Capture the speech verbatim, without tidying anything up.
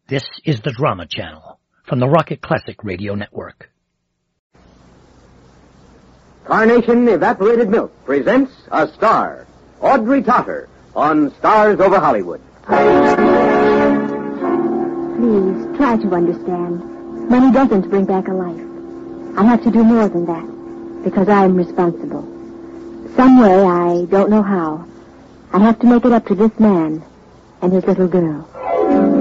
This is the Drama Channel from the Rocket Classic Radio Network. Carnation Evaporated Milk presents A Star, Audrey Totter, on Stars Over Hollywood. Please, try to understand. Money doesn't bring back a life. I have to do more than that, because I'm responsible. Some way, I don't know how, I have to make it up to this man and his little girl.